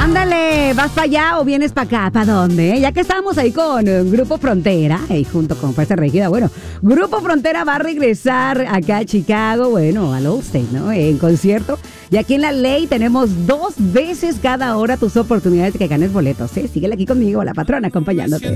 Ándale, ¿vas para allá o vienes para acá? ¿Para dónde? Ya que estamos ahí con Grupo Frontera, y junto con Fuerza Regida, bueno, Grupo Frontera va a regresar acá a Chicago, bueno, al Allstate, ¿no? En concierto. Y aquí en La Ley tenemos 2 veces cada hora tus oportunidades de que ganes boletos, ¿eh? Síguele aquí conmigo, la patrona, acompañándote.